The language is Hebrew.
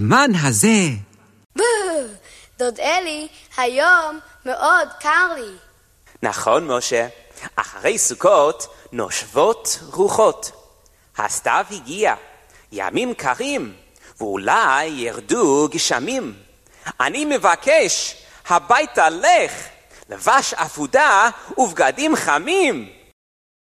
בזמן הזה. דוד אלי, היום מאוד קר לי. נכון, משה. אחרי סוכות נושבות רוחות. הסתיו הגיע. ימים קרים, ואולי ירדו גשמים. אני מבקש, הביתה לך, לבש אפודה ובגדים חמים.